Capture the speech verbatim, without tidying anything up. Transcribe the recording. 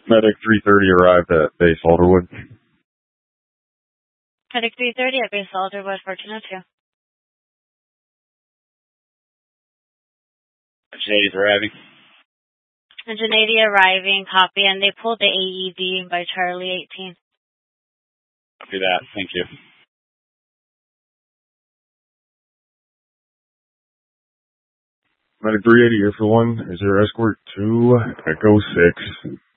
Medic three thirty arrived at base Alderwood. Medic three thirty at base Alderwood, fourteen oh two. Engine eighty is arriving. Engine eighty arriving, copy, and they pulled the A E D by Charlie eighteen. Copy that, thank you. Medic three eighty here for one, is there escort to Echo six?